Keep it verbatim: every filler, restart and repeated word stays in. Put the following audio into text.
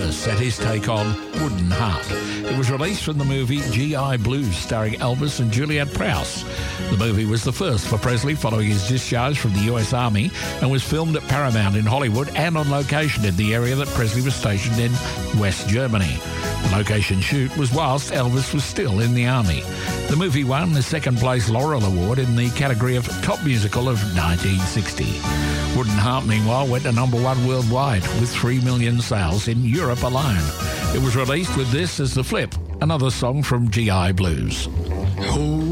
Elvis set his take on Wooden Heart. It was released from the movie G I Blues, starring Elvis and Juliet Prowse. The movie was the first for Presley following his discharge from the U S Army and was filmed at Paramount in Hollywood and on location in the area that Presley was stationed in, West Germany. The location shoot was whilst Elvis was still in the Army. The movie won the second place Laurel Award in the category of Top Musical of nineteen sixty. Wooden Heart, meanwhile, went to number one worldwide with three million sales in Europe alone. It was released with this as the flip, another song from G I Blues. Oh.